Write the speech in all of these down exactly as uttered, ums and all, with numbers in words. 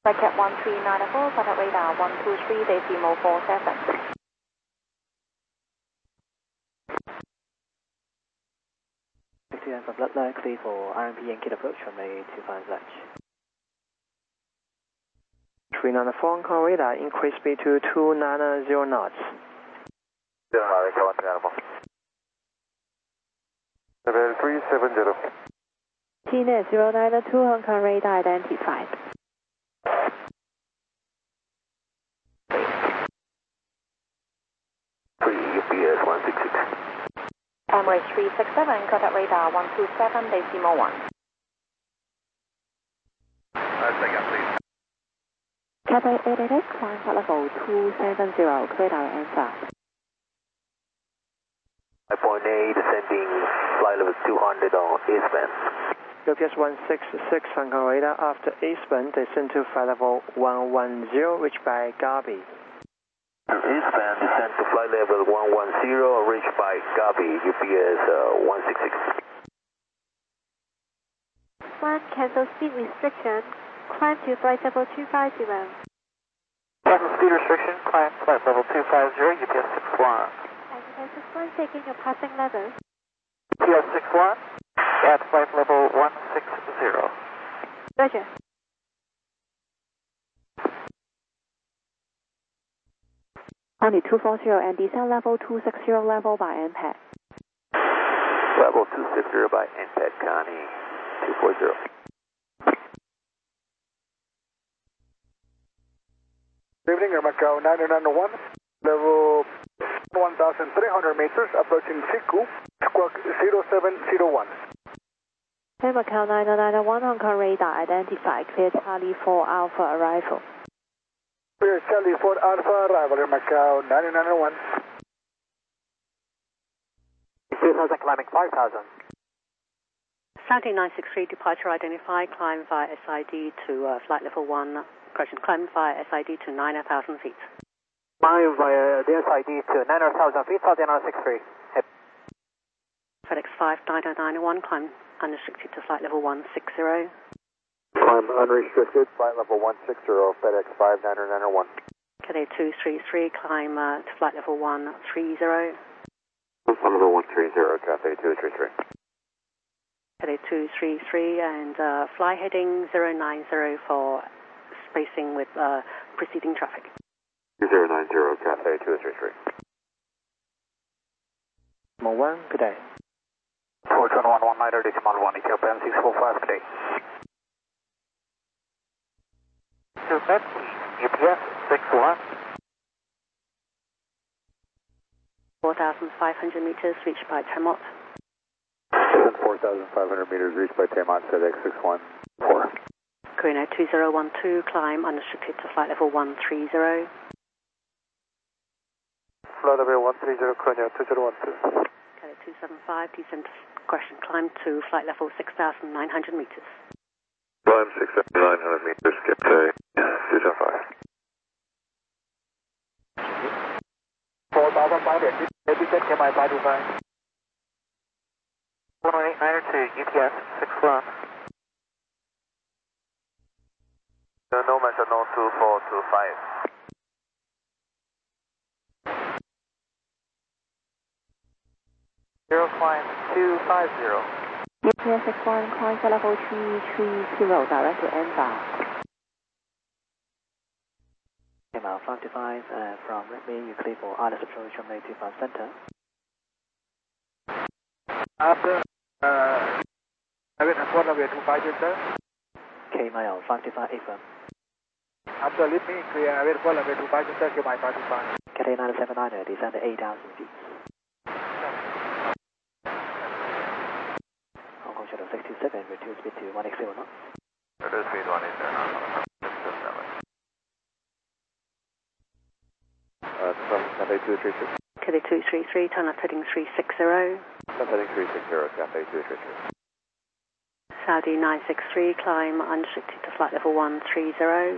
Flight one three nine four, contact radar one two three decimal four seven. From Bloodline, clear for R M P Yankee approach from the two five Latch. three nine four on call radar, increase speed to two nine zero knots. seven three seven zero. T net zero nine two, Hong Kong radar identified. three U P S one six six. Emirates three six seven, contact radar one two seven decimal one. Let's take up, please. Cathay eight eight eight, climb flight level two seven zero, clear down answer. five point eight, descending flight level two hundred on eastbound. U P S one six six, Hong Kong radar, after eastbound, descend to flight level one one zero, reached by Gabi. Eastbound, descend to flight level one one zero, reached by Gabi, U P S uh, one six six. One, cancel speed restriction, climb to flight level two five zero. Cancel speed restriction, climb flight level two five zero, U P S six one. And six one taking a passing level. U P S six one, at flight level one six zero. Roger. Only two four zero and descend level two six zero level by N P A C. Level two six zero by N P A C, Connie two four zero. Good evening, Air Macau nine nine one, level one thousand three hundred meters, approaching Siku, squawk zero seven zero one. Air Macau nine nine one, Hong Kong radar identified, clear Charlie four Alpha arrival. Clear Charlie four Alpha arrival, Air Macau nine nine one. two thousand climbing five thousand. Sounding nine six three, departure identified, climb via S I D to uh, flight level one, correction, climb via S I D to nine thousand feet. Climb via the S I D to nine thousand feet, Southern nine six three. Hip. FedEx five nine nine one, climb unrestricted to flight level one six zero. Climb unrestricted, flight level one six zero, FedEx five nine nine one. Cathay two three three, climb uh, to flight level one three zero. Flight level one three zero, Cathay two three three. Cathay two three three and uh, fly heading zero nine zero for spacing with uh, preceding traffic. zero nine zero, Cathay two three three. Mo one, good day. four two one one nine decimal one, Ethiopian six four five, good day. To Met, U P S six one. four thousand five hundred meters reached by Tamot. four thousand five hundred meters reached by Tamot, FedEx six one four. Korean two zero one two, climb unrestricted to flight level one three zero. Flight level one three zero, Korean two zero one two. Cathay two seven five, descend to correction, climb to flight level six thousand nine hundred meters. Climb six thousand nine hundred meters, Cathay two seven five. four thousand five hundred, descend K M I five two five. one one eight nine two, U P S six one. No measure, no two four two five. Zero climb two five zero. U P S six one, climb for level three three zero, direct to Enva. Mile five two five, uh, from Redmi, you clear for Islands approach from the two five center. After, uh, I will afford away to five center. K mile five two five, affirm. After leave me clear, I will fall away to five center, K my five two five. Cathay nine seven nine, descend to eight thousand feet. Hong Kong Shuttle six two seven, reduce speed to one eight zero knots. Reduce speed one eight zero knots. Uh, Cathay two three three. Cathay two three three, turn left heading three six zero. Left heading three six zero, Cathay two three three. Saudi nine six three, climb unrestricted to flight level one three zero.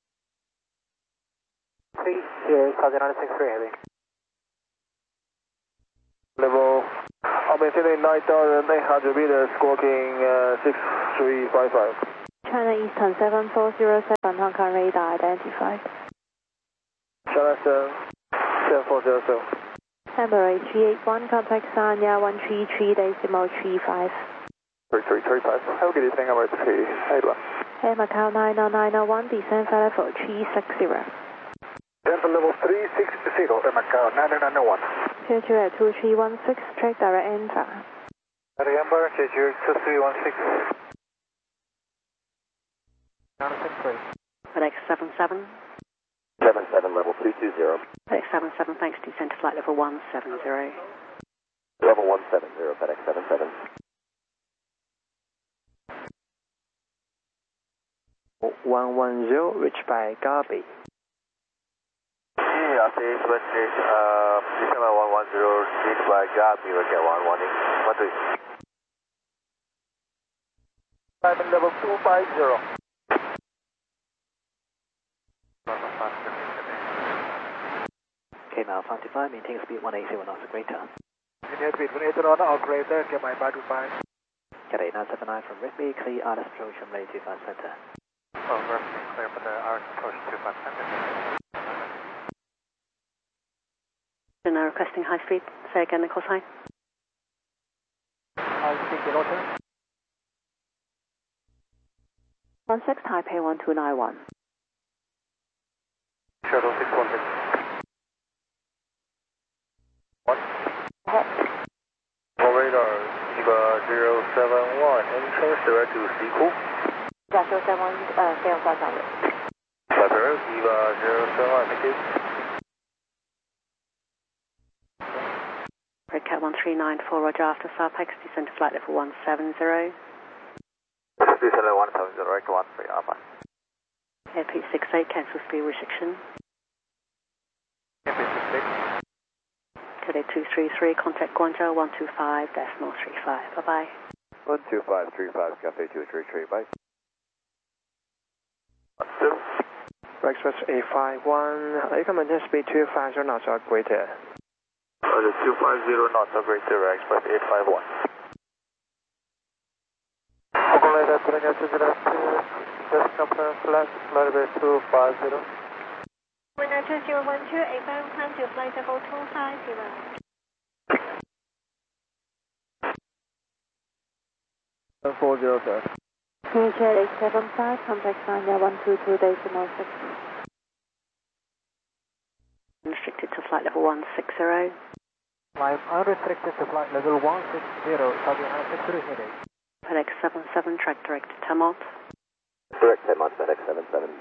three zero, Saudi nine six three, heavy. Level, I'm maintaining nine thousand eight hundred meters, squawking uh, six three five five. China Eastern seven four zero seven, Hong Kong radar identified. China seven four zero seven. Emirates three eight one, contact Sanya one three three decimal three five. three three three five. Have a good evening, Emirates three eight one. Air Macau nine nine nine one, descend flight level three six zero. Descent level three six zero, Air Macau nine nine nine one. Jeju at two three one six, track direct enter. Remember, Jeju two three one six. FedEx seven seven. seven seven, level two two zero. FedEx seven seven, thanks, descend to flight level one seven zero. Level one seven zero, FedEx seven seven. one one zero, reached by Gabi. Yeah, after Eastbound, uh, December one one zero, reached by Gabi, we'll get one warning. one three. Climbing level two five zero. K M L five two five, maintain speed one eight zero knots or greater. Maintain speed one eight zero knots or greater, K M L five two five. Cat eight nine seven nine from Rigby, clear R S approach from Lady two five center. Over, clear for the R S approach two five center. Now requesting high speed. Say again the call sign. High speed below ten. one six Taipei one two nine one. Shuttle six one six. One. Radar, Eva zero seven one, entrance direct to Siku. Yeah, zero seven one, uh, stay on southbound. Letter, Eva zero seven one, thank you. Red Cat one three nine four, Roger, after Sarpex, descend to flight level one seven zero. Descent level one seven zero, right to one three, Alpha. Airspeed six eight, cancel speed restriction. Airspeed six eight. Cadet two three three, contact Guangzhou one two five decimal three five. Bye bye. one two five three five, Cafe two three three, bye. one two. Express eight five one, you can maintain speed two five zero knots or greater. Roger, two five zero knots or greater, Express eight five one. Operator, bring us to the left, just confirm flight, flight level two five zero. One nine two zero one two, eight five time to flight level two five zero. seven four zero, sir. Jet eight seven five, contact Sanya one two two decimal six. Restricted to flight level one six zero. Climb unrestricted to flight level one six zero, Saudi nine six three heading. FedEx seven seven, track direct to Tamalt. Direct ten months, FedEx seven seven.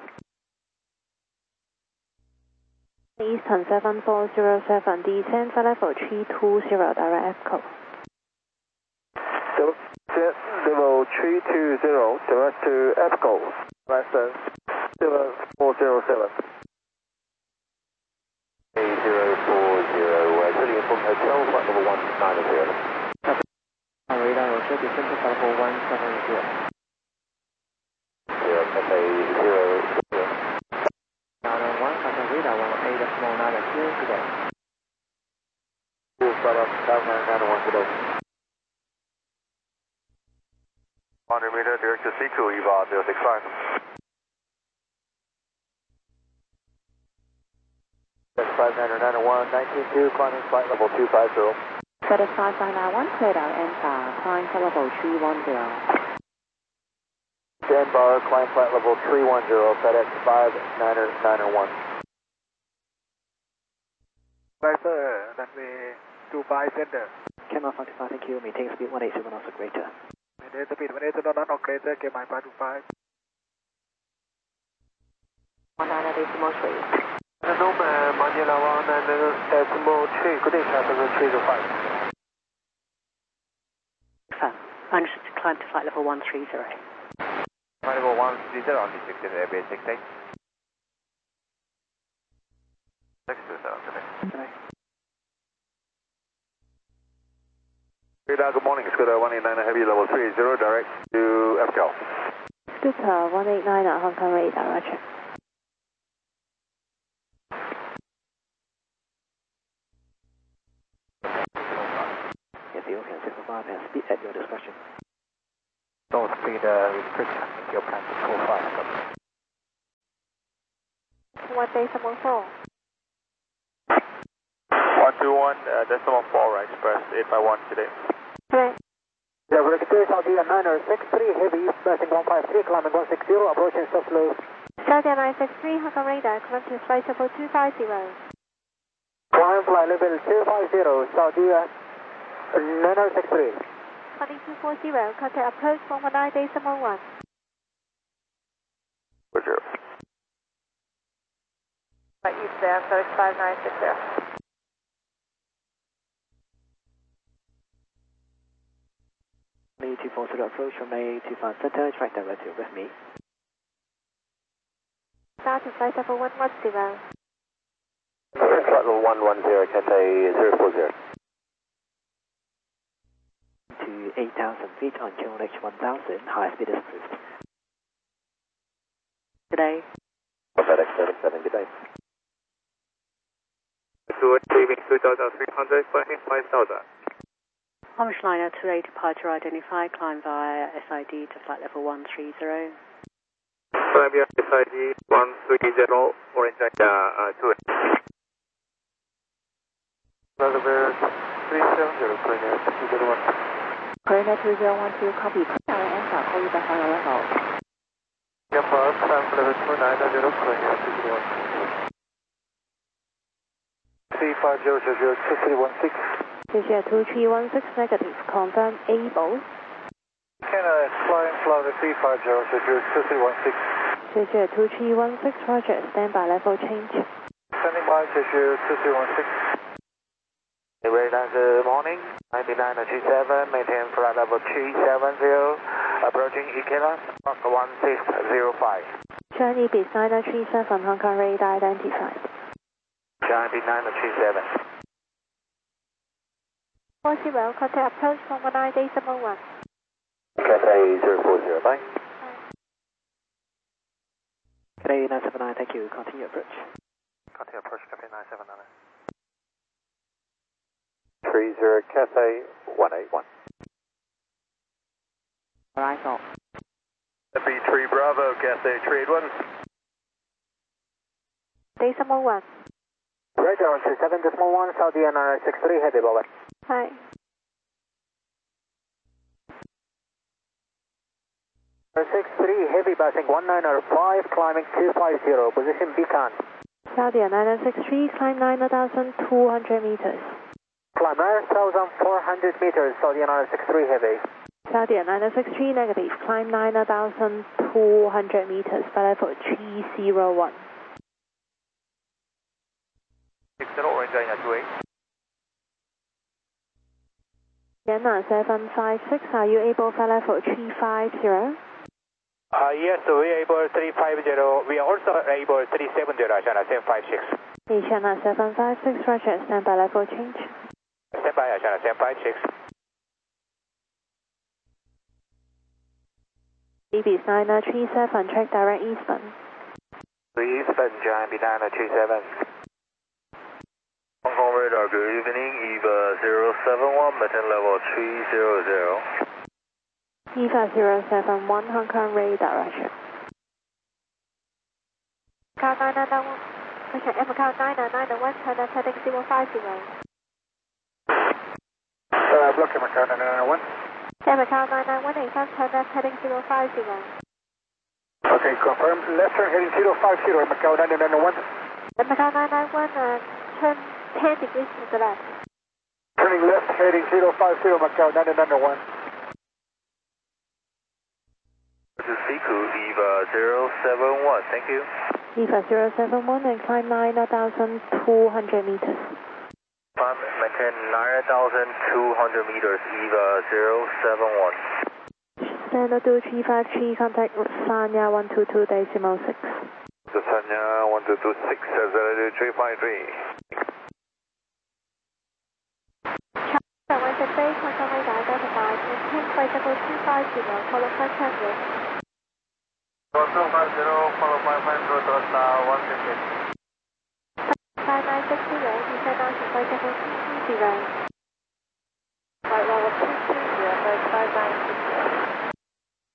Eastern seven four zero seven, descend flight level three two zero, direct echo. Level three two zero, direct to EPCO. Right, sir. seven four zero seven. eight zero four zero, uh, Trillium from Hotel, flight level one nine zero. Radar, Roger, descend to flight level one seven zero. Zero, Cafe zero zero. nine one, contact radar one eight decimal nine zero today. Full start up, seven nine one today. one hundred meter, direct to Siku, Eva zero six five. five nine nine one, nineteen two, climbing flight level two five zero. FedEx five nine nine one, clear out enter, climb flight level three one zero. Stand bar, climb flight level three one zero, FedEx five nine nine one. Right, sir, let me Dubai Center. K M L five two five, thank you, maintain speed one eight zero knots or greater. Maintain speed one eight zero knots or greater, K M L five two five. one nine decimal three. Nome, Manila one nine decimal three, good day, traffic three zero five. Confirm. Unrestricted climb to flight level one three zero. Flight level one three zero, undetected airbase six eight. six two seven today. Radar, good morning, Scooter one eight nine Heavy level three zero, direct to F C L. Scooter one eight nine at Hong Kong radar, roger. Yes, the O P N six five and speed at your discretion. Low speed uh, restriction, your plan to four five. one decimal four. one two one uh, decimal four, right, express eight five one today. Correct. Yeah, we're going to Saudi nine six three, heavy east, passing one five three, climbing one sixty, approaching soft slow. Saudi nine six three, Hong Kong radar, climb to flight level two five zero. Climb flight level two five zero, Saudi nine six three. Heading two four zero, contact approach one one nine decimal one. Roger. Right, east there, so it's five nine six zero. Me two four zero approach from A two five center, track director with me. Start to flight level one one zero. Flight level one one zero, Cathay zero four zero. To eight thousand feet on Q N H one thousand, high speed is approved. Good day. FedEx seven seven, good day. Good, leaving two thousand three hundred, flying five thousand. Orange Liner two eight departure identified, climb via S I D to flight level one three zero. Climb via S I D one three zero, Orange Liner uh, two eight. Level three seven zero, Korea two zero one. Korea two zero one two, copy. Tower and South Korea the final level. Number, climb level two nine zero, Korea two zero one. three five zero zero two three one six. Asia two three one six negative, confirm able. Can I fly and fly the three five zero zero two three one six? Asia two three one six, roger, standby level change. Standing by, Jeju two three one six. Very nice uh, morning, ninety-nine two seven, maintain flight level three seven zero, approaching Ikela, one six zero five. Journey B nine three seven, Hong Kong radar identified. Journey nine three seven. four zero, contact approach one one nine decimal one. Cathay zero four zero, bye. Cathay nine seven nine, thank you. Continue approach. Continue approach, Cathay nine seven nine. three zero, Cathay one eight one. Arrival. B three Bravo, Cathay three eight one. Decimal one. Radar one two seven decimal one, Saudi nine six three, heavy bye. Hi. six three, heavy passing one nine five, climbing two five zero, position beacon. Saudi nine six three, climb nine thousand two hundred meters. Climb nine thousand four hundred meters, Saudi nine six three, heavy. Saudi nine six three negative, climb nine thousand two hundred meters, flight level three zero one. six zero, Orange Liner two eight. Vienna seven five six, are you able flight level three five zero? Uh, yes, we are able three five zero. We are also able three seven zero, China seven five six. China seven five six, roger, standby level change. Stand by, China seven five six. D B nine three seven, track direct eastbound. Eastbound, John B nine three seven. Hong Kong radar, good evening, EVA zero seven one, maintain level three zero zero. EVA zero seven one, Hong Kong radar, roger. Car nine nine one, question M Car nine nine one, turn up heading zero five zero. Uh, block M Car nine nine one. M Car nine nine one, eight, turn up heading zero five zero. Okay, confirm, left turn heading zero five zero, M Car nine nine one. M Car nine nine one, uh, turn ten degrees to the left. Turning left heading zero five zero, Macau nine nine one. This is Siku, EVA zero seven one, thank you. EVA zero seven one and climb nine thousand two hundred meters. Climb, maintain nine thousand two hundred meters, EVA zero seven one. Standard two three five three, contact Sanya one two two decimal six. Sanya one two two six, zero three five three. Charlie one six eight, Hong Kong radar identified, maintain flight level two five zero, follow five hundred. two five zero, follow five hundred, Delta one six eight. five nine six zero, descend down to flight level two two zero. Flight level two two zero, flight five nine six zero.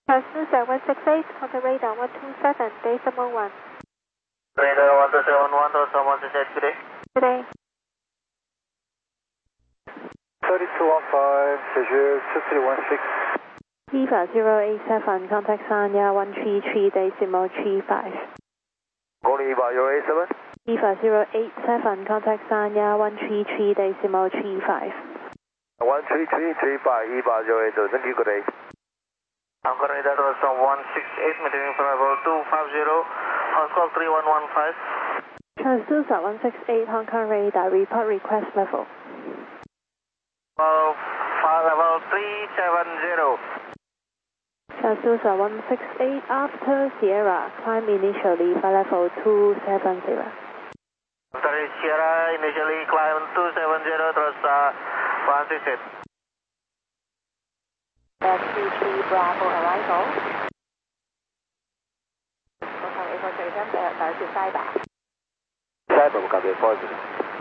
Transducer one six eight on the radar one two seven, decimal one. Radar one two seven one, Transducer one six eight, good day. Good day. thirty-two one five, Jeju two three one six. Viva zero eight seven, contact Sanya one three three, decimal three five. Golden Eva zero eight seven. Viva zero eight seven, contact Sanya one three three, decimal three five. one three three three five, Eva zero eight seven, thank you, good day. Anchor radar from one six eight, maintaining for level two five zero, Hong Kong three one one five. Transducer one six eight, Hong Kong radar, report request level. Uh, level three seven zero. Transducer one six eight, after Sierra, climb initially for level two seven zero. After Sierra, initially climb two seven zero, terus uh, one six eight. S C T Bravo arrival. Local evacuation để tới chiều sai đã. Sai và một cảm biến positive.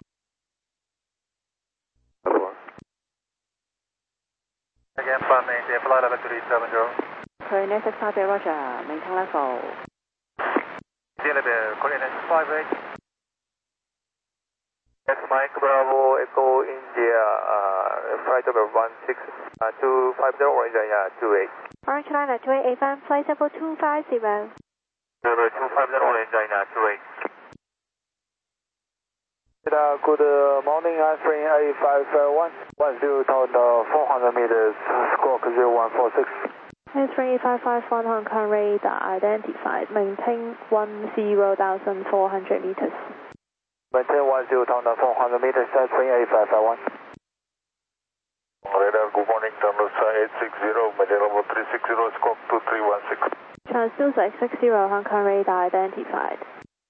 Again, flight maintain, flight level three seven zero. Korean six five eight, Roger, maintain level. Level, Korean six five eight. Yes, Mike Bravo, Echo India, uh, flight number one six two five zero, Orange Line two eight. Orange Line two eight eight one, flight level two five zero. Number two five zero, Orange Line two eight. Uh, good uh, morning, answering A five one, one zero town uh, four hundred meters, squawk zero one four six. Answering eight five five one, Hong Kong radar identified, maintain one zero thousand four hundred meters. Maintain one zero town four hundred meters, answering A five one. Radar, good morning, Thomas eight six zero, maintain level three six zero, squawk two three one six. Transducer eight six zero, Hong Kong radar identified.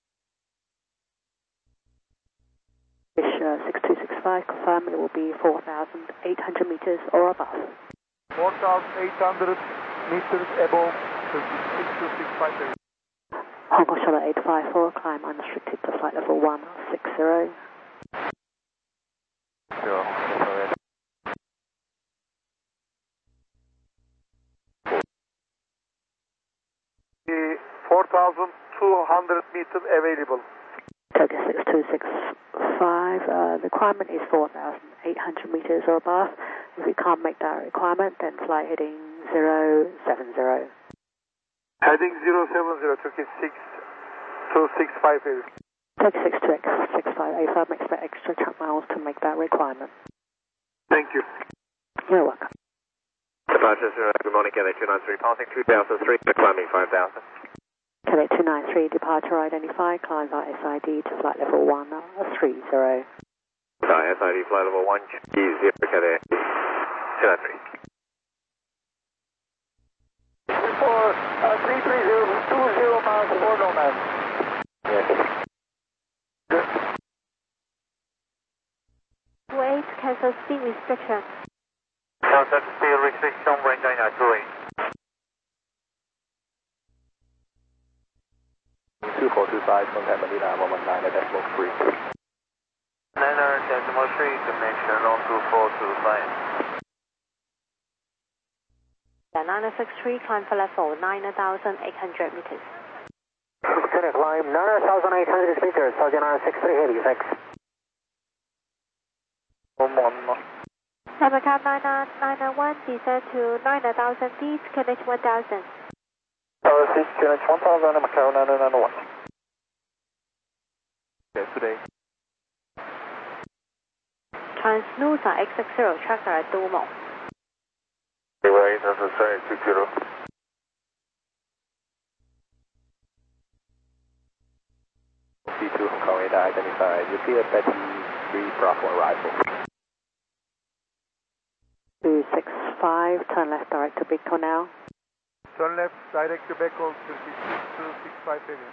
Fish uh, six two six five, confirm it will be four thousand eight hundred meters or above. four thousand eight hundred meters above six two six five. Hong Kong Charlotte eight five four, climb unrestricted to flight level one six zero. Zero. four thousand two hundred meters available. Tokyo six two six five, uh, the requirement is four thousand eight hundred meters or above. If we can't make that requirement, then fly heading zero seven zero. Heading zero seven zero, Turkey six two six five eight. Tokyo six two six five, A five, expect extra track miles to make that requirement. Thank you. You're welcome. Departure zero, good morning, K A two nine three, passing two thousand three, climbing five thousand. K A two nine three, departure identified, climb via S I D to flight level one three zero. Sorry, S I D flight level one zero, K A two nine three. Before uh, three three zero two zero miles for Nomad. Yes. Good. two eight, cancel speed restriction. Cancel speed restriction, range China two eight. two four two five, contact Manila one one nine, decimal three. Niner decimal three, connection on two four two five. nine six three, climb for level nine thousand eight hundred meters. Lieutenant, climb nine thousand eight hundred meters, Sergeant nine six three heavy, thanks. One one. Namacam nine nine one, descend to nine thousand feet, connect one thousand. Tower six, connect one thousand, Macau nine nine one. Okay, today. Transducer eight six zero, tracker at Dumo. Anyway, that's a eight six zero. C two Hong Kong radar identified. Repeat Betty three Bravo arrival. two six five, turn left direct to Big Cornell. Turn left, direct to Beko, two six five area.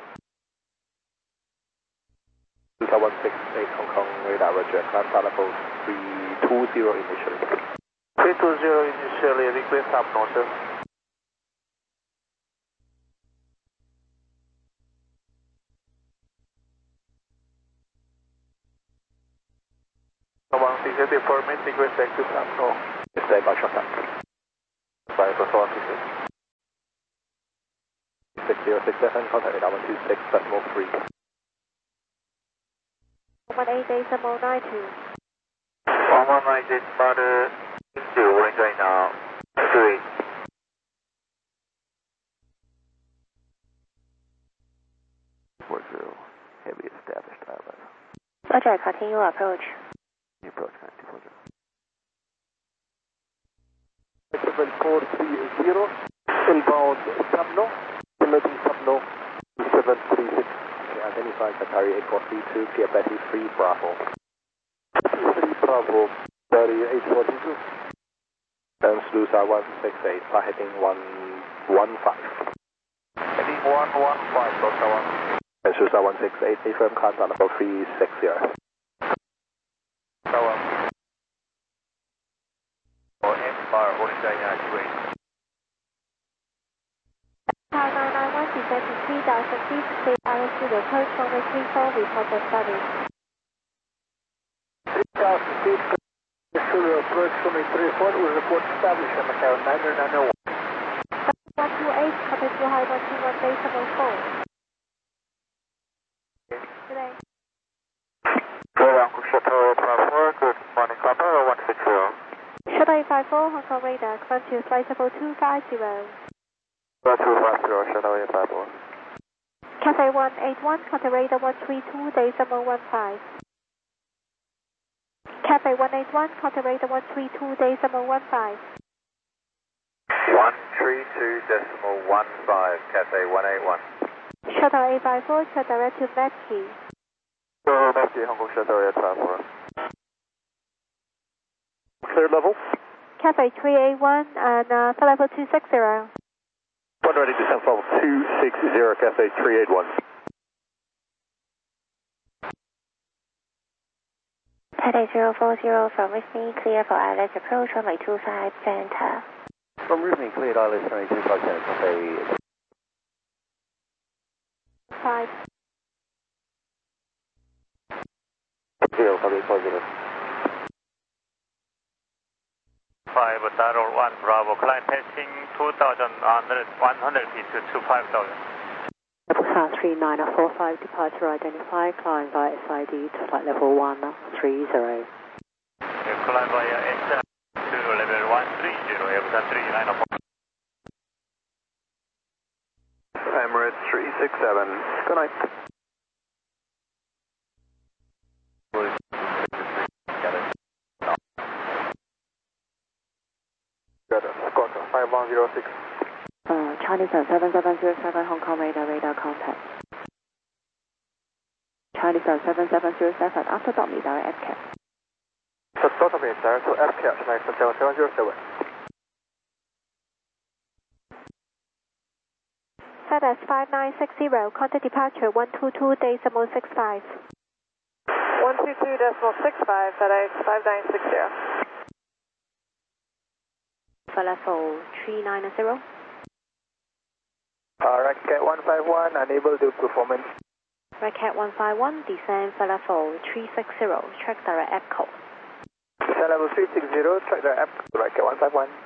Delta one six eight Hong Kong radar, roger. Climb flight level three two zero initially. three two zero initially, request up notice. one six eight, permit, request back to Sam. Stay by shot. By the six zero six seven, contact radar one two six decimal three. one eight decimal nine two. one one nine decimal two, wind right now, three. four zero, heavy established island. Roger, continue approach. Approach nine two four zero. seven four three zero, inbound Subno, emerging Subno, seven three six. Identify Qatari eight four three two, clear Betty three Bravo. three Bravo, Qatari eight four three two. Then Slusa one six eight, fly heading one one five. Heading one one five, Delta one. And Slusa one six eight, affirm contact level three six zero. Delta one. For M bar, wind right now, two eight. Tower nine nine one, descend to three thousand feet, stay altitude approach runway three four, report the study. three thousand feet, Sugar approach runway three four, will report established on Macau nine nine one. one two eight, copy two high one two one decimal four. Today. Good, Uncle Chateau eight five four, good morning, Copper one six zero. Shuttle eight five four, Hong Kong radar, confirm to flight level two five zero. two five zero, Shadow eight five four. Cathay one eight one, contact radar one three two, decimal one five. Cathay one eight one, contact radar one three two, decimal one five. one three two decimal one five, Cathay one eight one. Shuttle eight five four, turn direct to Medkey. So, Medkey, Hong Kong Shadow eight five four. Clear level. Cathay three eight one, and uh, flight level two six zero. One ready descent level two six zero, Cathay three eight one. Cathay zero four zero from Whitney, clear for I L S approach, runway two five, center. From Rubin, cleared I L S runway two five center, Cathay. Five. Zero, Cathay four zero. five, Darrow one, Bravo, climb passing two thousand one hundred feet to five thousand. Level three nine four five, departure identified, climb via S I D to flight level one three zero. You climb via S to level one three zero, Level three nine four. Emirates three six seven, good night. Squawk five one zero six. Uh, Chinese seven seven zero seven, Hong Kong radar, radar contact. Chinese seven seven zero seven, after dot me direct F cap. So total me sir, to F cap, Chinese seven seven zero seven. F E D S five nine six zero, contact departure one two two, decimal six five. one two two decimal six five, F E D S five nine six zero. For level three nine zero. Uh, Racket one five one, unable to performance. Racket one five one, descend for level three six zero, track direct echo. Descend level three six zero, track the app, Racket one five one.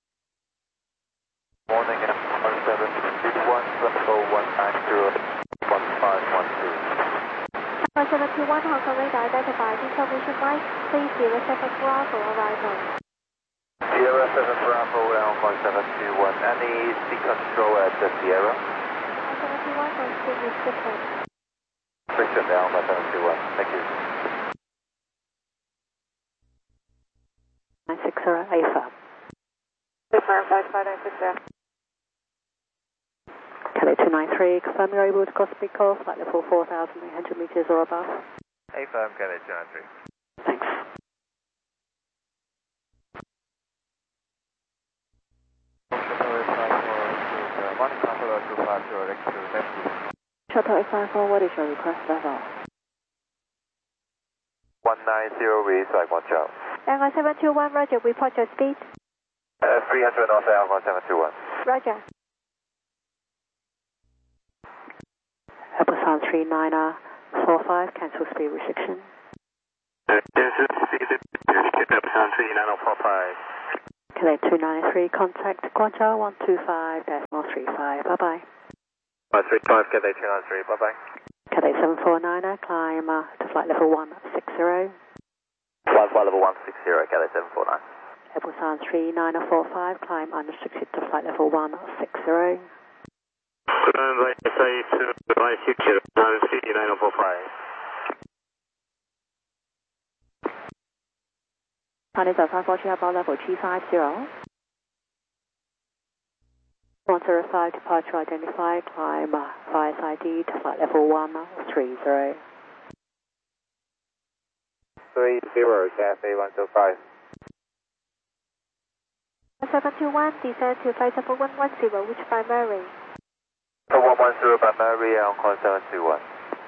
Morning, M R seven two one, level one nine zero, one five one two. Tower seven two one, Hong Kong radar identified, information mic, please zero seven Bravo arrival. Sierra seven Bravo, Hong Kong seven two one. Any speed control at the Sierra? seven two one, and speed restriction. Restriction down by seven two one. Thank you. nine six zero, A F A. Confirm five five nine six zero. Cathay two nine three, confirm you're able to cross speed call, flight level four thousand eight hundred meters or above. A firm, Cathay two nine three. Thanks. One controller two five zero, next to Neptune. Shuttle eight five four, what is your request level? one nine zero with flight one job. Angle seven two one, roger, report your speed. Uh, three hundred north Alpha seven two one. Roger. Level three nine four five, cancel speed restriction. This is three nine four five. Cathay two nine three, contact Guangzhou one two five decimal three five. Bye bye. five three five, Cathay two nine three, bye-bye. Cathay seven four niner, climb uh, to flight level one six zero. Flight flight level one six zero, Cathay seven four nine. Airport Sound three nine four five, climb unrestricted to flight level one six zero. Runway S A two, right six zero, three nine four five. Chinese five four three, about level two five zero. one zero five, departure identified, climb uh, via S I D to flight level one three zero. three zero, Cathay one two five. seven two one, descend to flight level one one zero, which primary? one one zero by Mary on call seven two one.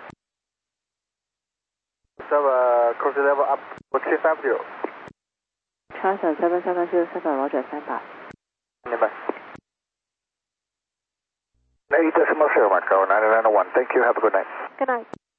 Seven, cruise level up for three five zero. Charter seven seven zero seven, Roger, stand by. 明白。 eight decimal zero, Macau nine nine one. Thank you. Have a good night. Good night.